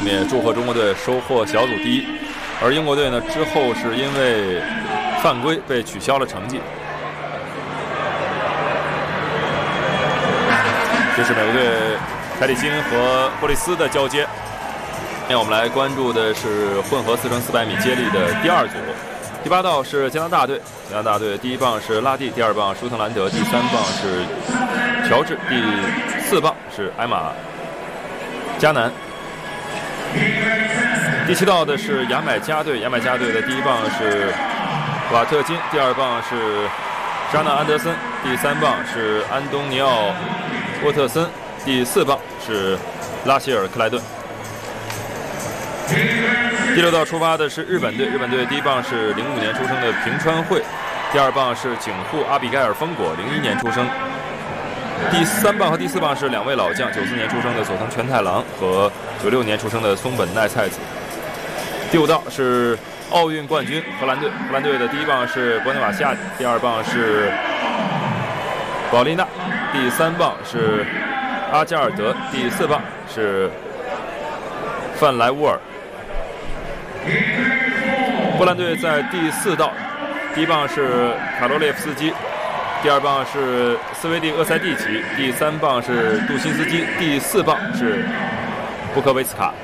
们也祝贺中国队收获小组第1，而英国队呢之后是因为犯规被取消了成绩。这是美国队凯里金和霍利斯的交接。那我们来关注的是混合4x400米接力的第2组。第8道是加拿大队，加拿大队第1棒是拉蒂，第2棒舒滕兰德，第3棒是乔治，第4棒是艾玛加南。第7道的是牙买加队，牙买加队的第1棒是瓦特金，第2棒是沙纳安德森，第3棒是安东尼奥沃特森，第4棒是拉希尔克莱顿。第6道出发的是日本队，日本队第1棒是05年出生的平川惠，第2棒是井户阿比盖尔丰果，01年出生。第3棒和第4棒是2位老将，94年出生的佐藤全太郎和96年出生的松本奈菜子。第5道是奥运冠军荷兰队，荷兰队的第1棒是博内瓦西亚，第2棒是保利娜，第3棒是阿加尔德，第4棒是范莱乌尔。波兰队在第4道，第1棒是卡罗列夫斯基，第2棒是斯维蒂厄塞蒂奇，第3棒是杜辛斯基，第4棒是布科维茨卡。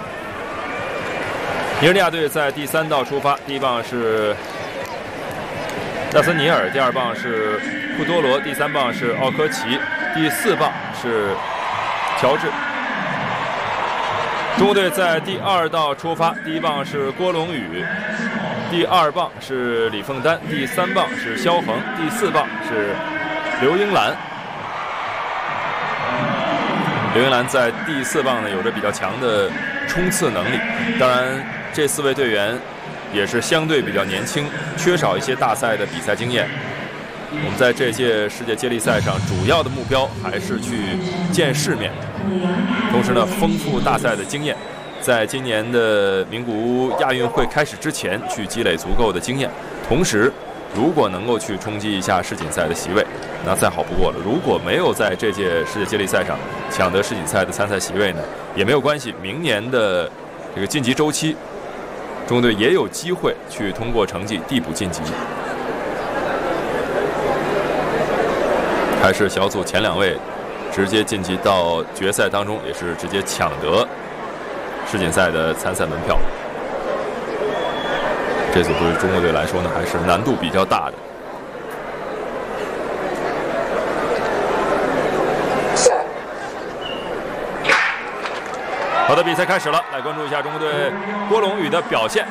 尼日利亚队在第3道出发，第1棒是纳森尼尔，第2棒是库多罗，第3棒是奥科奇，第4棒是乔治。中国队在第2道出发，第1棒是郭龙宇，第2棒是李凤丹，第3棒是肖恒，第4棒是刘英兰。刘英兰在第4棒呢有着比较强的冲刺能力，当然这4位队员也是相对比较年轻，缺少一些大赛的比赛经验。我们在这届世界接力赛上主要的目标还是去见世面，同时呢丰富大赛的经验，在今年的名古屋亚运会开始之前去积累足够的经验，同时如果能够去冲击一下世锦赛的席位，那再好不过了。如果没有在这届世界接力赛上抢得世锦赛的参赛席位呢，也没有关系，明年的这个晋级周期中国队也有机会去通过成绩递补晋级。还是小组前2位直接晋级到决赛当中，也是直接抢得世锦赛的参赛门票。这组对于中国队来说呢，还是难度比较大的。好的，比赛开始了，来关注一下中国队郭龙宇的表现。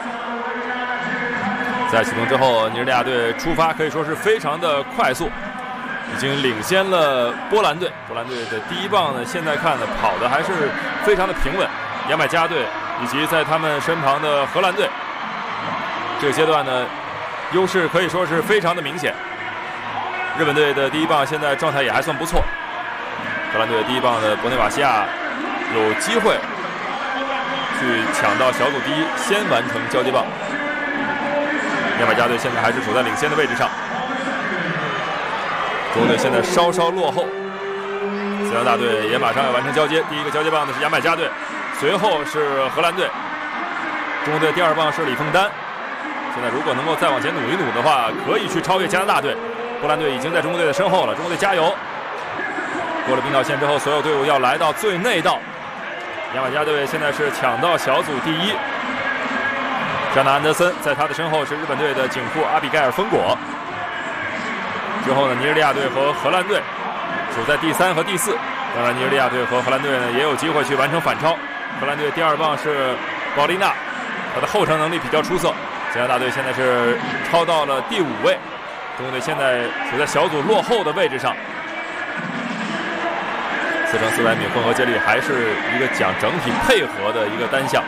在启动之后，尼日利亚队出发可以说是非常的快速，已经领先了波兰队。波兰队的第1棒呢，现在看呢跑的还是非常的平稳。牙买加队以及在他们身旁的荷兰队，这个阶段呢优势可以说是非常的明显。日本队的第1棒现在状态也还算不错。荷兰队的第1棒的博内瓦西亚有机会去抢到小组第1，先完成交接棒。牙买加队现在还是处在领先的位置上。中国队现在稍稍落后，加拿大队也马上要完成交接。第1个交接棒的是牙买加队，随后是荷兰队。中国队第2棒是李凤丹。现在如果能够再往前努一努的话，可以去超越加拿大队。波兰队已经在中国队的身后了，中国队加油！过了冰道线之后，所有队伍要来到最内道。牙买加队现在是抢到小组第1。沙纳安德森在他的身后是日本队的井户阿比盖尔丰果。之后呢，尼日利亚队和荷兰队处在第3和第4。当然，尼日利亚队和荷兰队呢也有机会去完成反超。荷兰队第2棒是保利娜，他的后程能力比较出色。加拿大队现在是超到了第5位，中国队现在处在小组落后的位置上。4x400米混合接力还是一个讲整体配合的一个单项。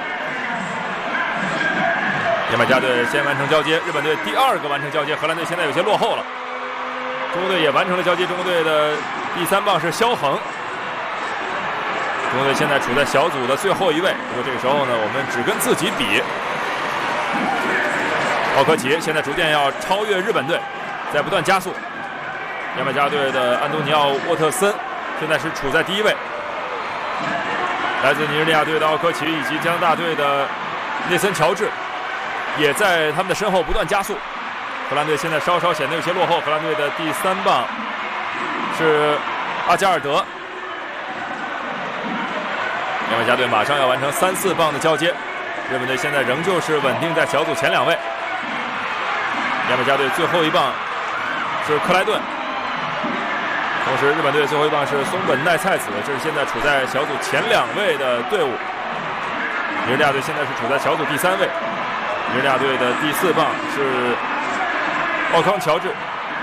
牙买加队先完成交接，日本队第2个完成交接，荷兰队现在有些落后了。中国队也完成了交接，中国队的第3棒是肖恒。中国队现在处在小组的最后1位，不过这个时候呢，我们只跟自己比。奥科奇现在逐渐要超越日本队，在不断加速。牙买加队的安东尼奥沃特森现在是处在第1位。 来自尼日利亚队的奥科奇以及加拿大队的内森乔治也在他们的身后不断加速。荷兰队现在稍稍显得有些落后，荷兰队的第3棒是阿加尔德。牙买加队马上要完成3、4棒的交接，日本队现在仍旧是稳定在小组前2位。牙买加队最后一棒是克莱顿，同时日本队最后一棒是松本奈菜子，这是现在处在小组前2位的队伍。尼日利亚队现在是处在小组第3位，尼日利亚队的第4棒是奥康乔治。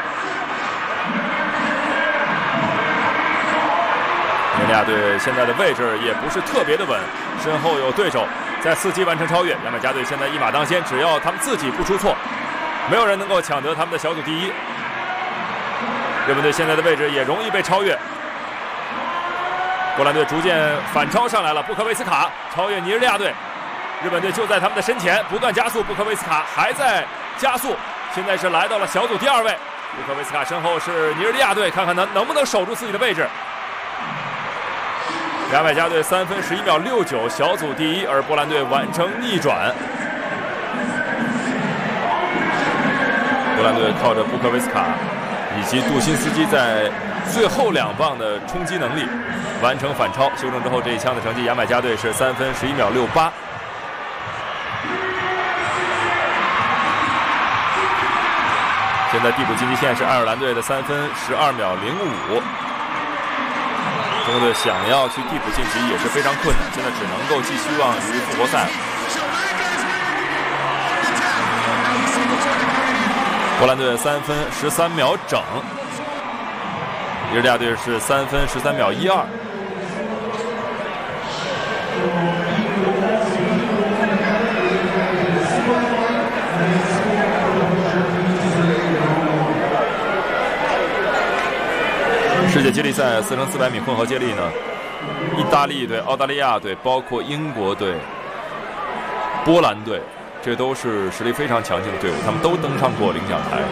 尼日利亚队现在的位置也不是特别的稳，身后有对手在伺机完成超越。牙买加队现在一马当先，只要他们自己不出错，没有人能够抢得他们的小组第一。日本队现在的位置也容易被超越。波兰队逐渐反超上来了，布科维斯卡超越尼日利亚队，日本队就在他们的身前不断加速，布科维斯卡还在加速，现在是来到了小组第2位。布科维斯卡身后是尼日利亚队，看看能不能守住自己的位置。牙买加队3分11秒69，小组第1，而波兰队完成逆转。波兰队靠着布科维斯卡以及杜辛斯基在最后2棒的冲击能力完成反超，修正之后这一枪的成绩，牙买加队是3分11秒68。现在替补晋级线是爱尔兰队的3分12秒05。中国队想要去替补晋级也是非常困难，现在只能够寄希望于复活赛。波兰队3分13秒整，尼日利亚队是3分13秒12。世界接力赛4乘400米混合接力呢，意大利队、澳大利亚队，包括英国队、波兰队，这都是实力非常强劲的队伍，他们都登上过领奖台。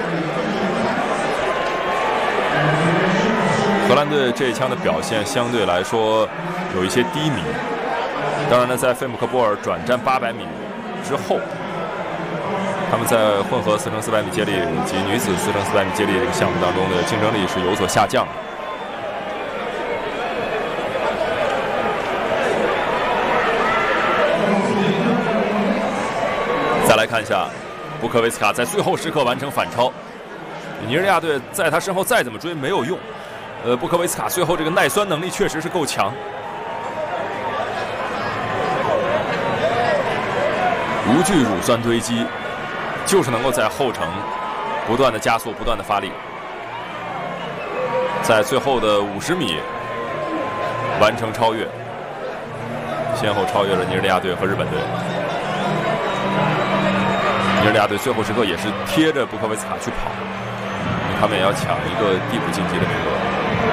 荷兰队这一枪的表现相对来说有一些低迷，当然呢，在费姆克波尔转战800米之后，他们在混合4乘400米接力以及女子4乘400米接力这个项目当中的竞争力是有所下降的。再来看一下布科维斯卡在最后时刻完成反超，尼日利亚队在他身后再怎么追没有用。布科维斯卡最后这个耐酸能力确实是够强，无惧乳酸堆积，就是能够在后程不断的加速，不断的发力，在最后的50米完成超越，先后超越了尼日利亚队和日本队。尼日利亚队最后时刻也是贴着布科维斯卡去跑，他们也要抢一个替补晋级的名额。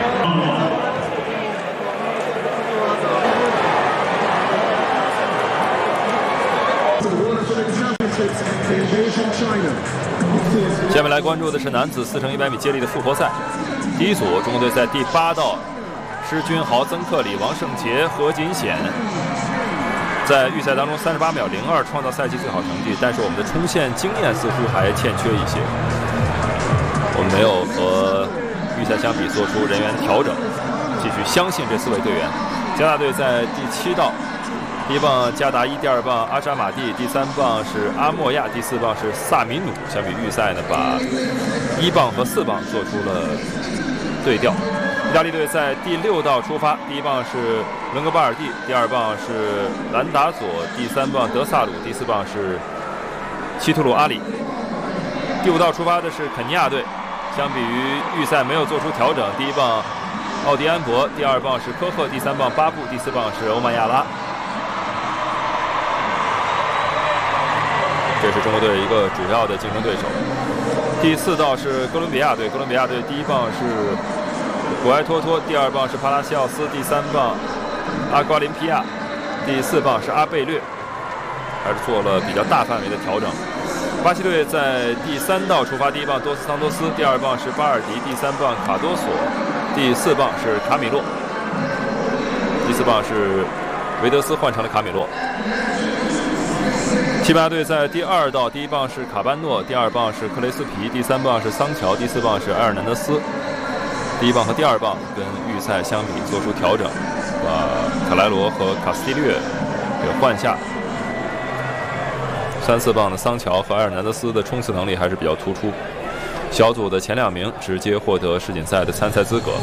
下面来关注的是男子4乘100米接力的复活赛。第一组，中国队在第8道施君豪、曾克里、王胜杰、何锦显在预赛当中38秒02创造赛季最好成绩，但是我们的冲线经验似乎还欠缺一些，我们没有和预赛相比做出人员调整，继续相信这4位队员。加拿大队在第7道，第1棒加达伊，第2棒阿扎马蒂，第3棒是阿莫亚，第4棒是萨米努。相比预赛呢，把1棒和4棒做出了对调。意大利队在第6道出发，第1棒是伦格巴尔蒂，第2棒是兰达佐，第3棒德萨鲁，第4棒是希图鲁阿里。第5道出发的是肯尼亚队，相比于预赛没有做出调整，第1棒奥迪安博，第2棒是科赫，第3棒巴布，第4棒是欧曼亚拉。这是中国队一个主要的竞争对手。第4道是哥伦比亚队，哥伦比亚队第1棒是古埃托托，第2棒是帕拉西奥斯，第3棒阿瓜林皮亚，第4棒是阿贝略，还是做了比较大范围的调整。巴西队在第3道出发，第1棒多斯桑多斯，第2棒是巴尔迪，第3棒卡多索，第4棒是卡米洛，第4棒是维德斯换成了卡米洛。西班牙队在第2道，第1棒是卡班诺，第2棒是克雷斯皮，第3棒是桑乔，第4棒是埃尔南德斯。第1棒和第2棒跟预赛相比做出调整，把卡莱罗和卡斯蒂略给换下。3、4棒的桑乔和埃尔南德斯的冲刺能力还是比较突出。小组的前2名直接获得世锦赛的参赛资格。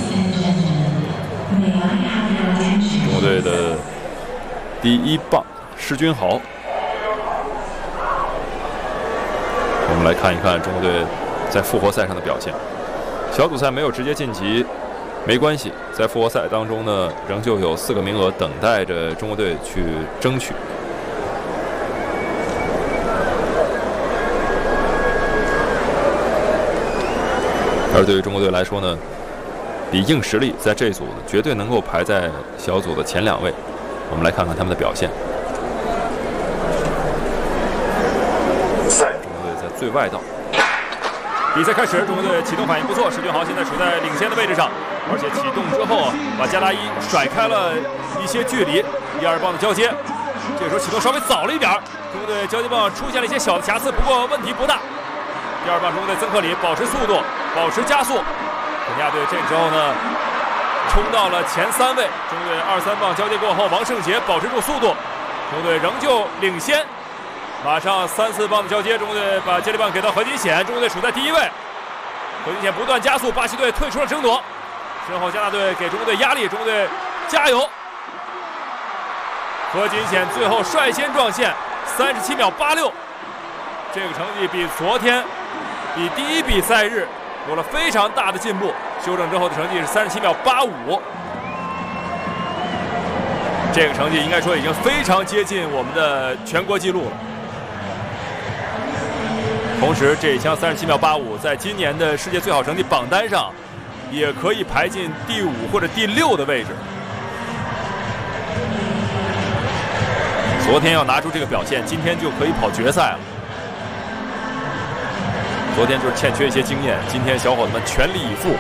中国队的第1棒施君豪。我们来看一看中国队在复活赛上的表现。小组赛没有直接晋级，没关系，在复活赛当中呢，仍旧有4个名额等待着中国队去争取。而对于中国队来说呢，比硬实力在这一组绝对能够排在小组的前2位。我们来看看他们的表现。中国队在最外道。比赛开始，中国队启动反应不错，施君豪现在处在领先的位置上，而且启动之后把加拉伊甩开了一些距离。第2棒的交接，这个时候启动稍微早了一点，中国队交接棒出现了一些小的瑕疵，不过问题不大。第2棒中国队曾克里保持速度，保持加速。肯尼亚队这个时候呢冲到了前3位。中国队2、3棒交接过后，王胜杰保持住速度，中国队仍旧领先。马上3、4棒的交接，中国队把接力棒给到何金显，中国队处在第1位。何金显不断加速，巴西队退出了争夺。身后加拿大队给中国队压力，中国队加油！何金显最后率先撞线，37秒86，这个成绩比昨天、比第1比赛日有了非常大的进步。修正之后的成绩是37秒85，这个成绩应该说已经非常接近我们的全国纪录了。同时，这一枪37秒85，在今年的世界最好成绩榜单上，也可以排进第5或者第6的位置。昨天要拿出这个表现，今天就可以跑决赛了。昨天就是欠缺一些经验，今天小伙子们全力以赴。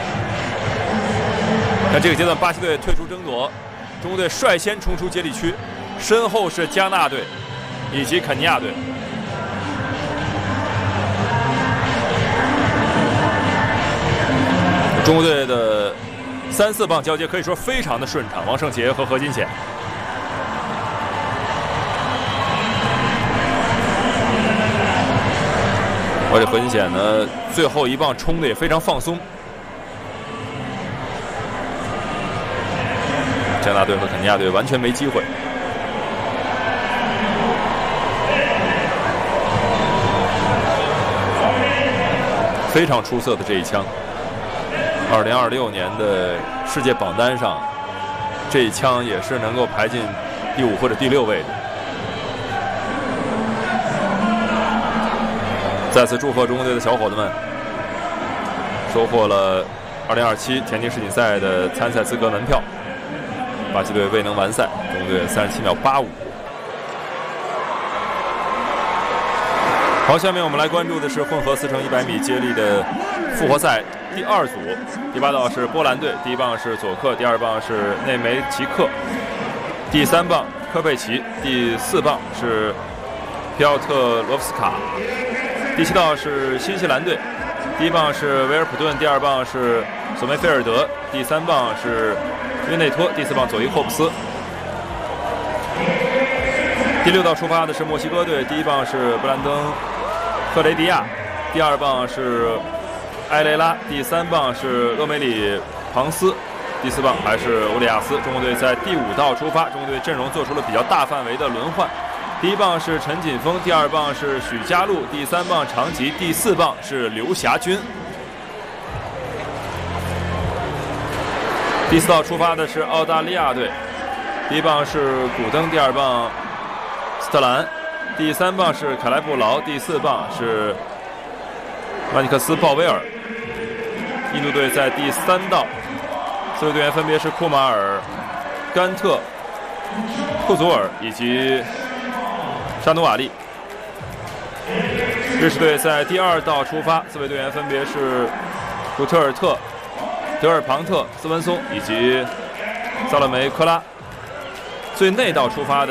看这个阶段，巴西队退出争夺，中国队率先冲出接力区，身后是加纳队以及肯尼亚队。中国队的3、4棒交接可以说非常的顺畅，王胜杰和何金显。而且何金显呢，最后1棒冲的也非常放松。加拿大队和肯尼亚队完全没机会。非常出色的这一枪。2026年的世界榜单上，这一枪也是能够排进第5或者第6位的。再次祝贺中国队的小伙子们收获了2027田径世锦赛的参赛资格门票。巴西队未能完赛，中国队37秒85。好，下面我们来关注的是混合4乘100米接力的复活赛第2组。第8道是波兰队，第1棒是佐克，第2棒是内梅奇克，第3棒科佩奇，第4棒是皮奥特罗夫斯卡。第7道是新西兰队，第1棒是维尔普顿，第2棒是索梅菲尔德，第3棒是约内托，第4棒佐伊霍普斯。第6道出发的是墨西哥队，第1棒是布兰登赫雷迪亚，第2棒是埃雷拉，第3棒是厄梅里庞斯，第4棒还是乌里亚斯。中国队在第5道出发，中国队阵容做出了比较大范围的轮换。第1棒是陈锦锋，第2棒是许家路，第3棒常吉，第4棒是刘霞军。第4道出发的是澳大利亚队，第1棒是古登，第2棒斯特兰，第3棒是凯莱布劳，第4棒是马尼克斯鲍威尔。印度队在第3道4位队员分别是库马尔、甘特、库祖尔以及沙努瓦利。瑞士队在第2道出发，4位队员分别是杜特尔特、德尔庞特、斯文松以及萨勒梅科拉。 最内道出发的